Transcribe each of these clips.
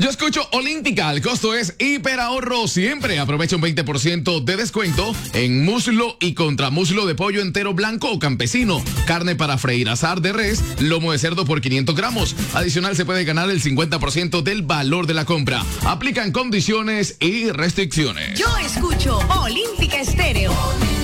Yo escucho Olímpica, el costo es hiperahorro siempre. Aprovecha un 20% de descuento en muslo y contramuslo de pollo entero blanco o campesino, carne para freír asar de res, lomo de cerdo por 500 gramos. Adicional se puede ganar el 50% del valor de la compra. Aplican condiciones y restricciones. Yo escucho Olímpica Estéreo.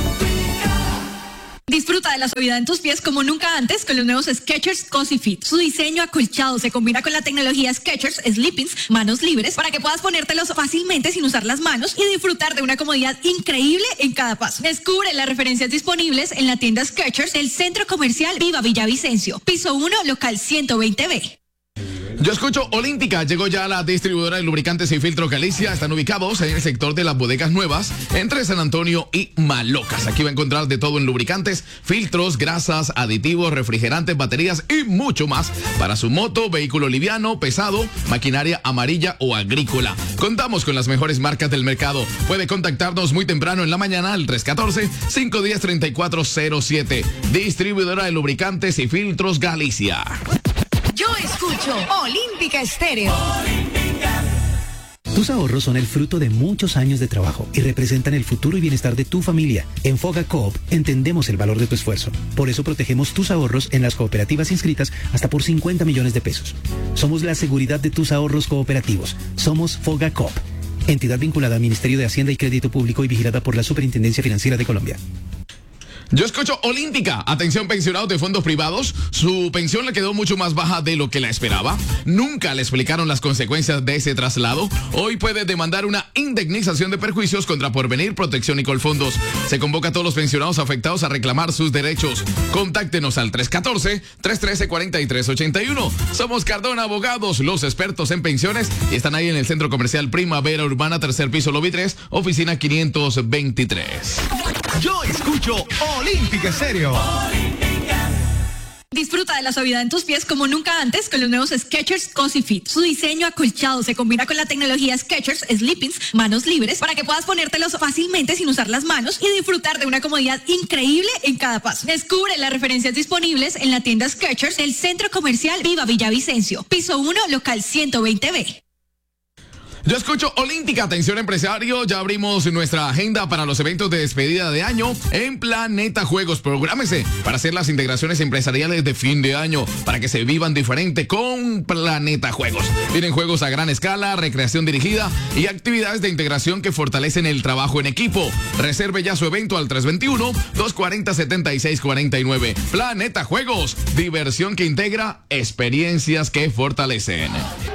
Disfruta de la suavidad en tus pies como nunca antes con los nuevos Skechers Cozy Fit. Su diseño acolchado se combina con la tecnología Skechers Sleep-ins, manos libres, para que puedas ponértelos fácilmente sin usar las manos y disfrutar de una comodidad increíble en cada paso. Descubre las referencias disponibles en la tienda Skechers del Centro Comercial Viva Villavicencio, piso 1, local 120B. Yo escucho Olímpica. Llegó ya la distribuidora de lubricantes y filtros Galicia. Están ubicados en el sector de las bodegas nuevas, entre San Antonio y Malocas. Aquí va a encontrar de todo en lubricantes, filtros, grasas, aditivos, refrigerantes, baterías y mucho más para su moto, vehículo liviano, pesado, maquinaria amarilla o agrícola. Contamos con las mejores marcas del mercado. Puede contactarnos muy temprano en la mañana al 314-510-3407. Distribuidora de lubricantes y filtros Galicia. Yo escucho Olímpica Estéreo. Tus ahorros son el fruto de muchos años de trabajo y representan el futuro y bienestar de tu familia. En Foga Coop entendemos el valor de tu esfuerzo. Por eso protegemos tus ahorros en las cooperativas inscritas hasta por 50 millones de pesos. Somos la seguridad de tus ahorros cooperativos. Somos Foga Coop, entidad vinculada al Ministerio de Hacienda y Crédito Público y vigilada por la Superintendencia Financiera de Colombia. Yo escucho Olímpica. Atención, pensionados de fondos privados. Su pensión le quedó mucho más baja de lo que la esperaba. Nunca le explicaron las consecuencias de ese traslado. Hoy puede demandar una indemnización de perjuicios contra Porvenir, Protección y Colfondos. Se convoca a todos los pensionados afectados a reclamar sus derechos. Contáctenos al 314-313-4381. Somos Cardona Abogados, los expertos en pensiones, y están ahí en el Centro Comercial Primavera Urbana, tercer piso, lobby 3, oficina 523. Yo escucho Olímpica Estéreo. Disfruta de la suavidad en tus pies como nunca antes con los nuevos Skechers Cozy Fit. Su diseño acolchado se combina con la tecnología Skechers Sleep-ins, manos libres, para que puedas ponértelos fácilmente sin usar las manos y disfrutar de una comodidad increíble en cada paso. Descubre las referencias disponibles en la tienda Skechers del Centro Comercial Viva Villavicencio, piso 1, local 120B. Yo escucho Olímpica. Atención, empresario, ya abrimos nuestra agenda para los eventos de despedida de año en Planeta Juegos. Prográmese para hacer las integraciones empresariales de fin de año para que se vivan diferente con Planeta Juegos. Tienen juegos a gran escala, recreación dirigida y actividades de integración que fortalecen el trabajo en equipo. Reserve ya su evento al 321-240-7649. Planeta Juegos, diversión que integra, experiencias que fortalecen.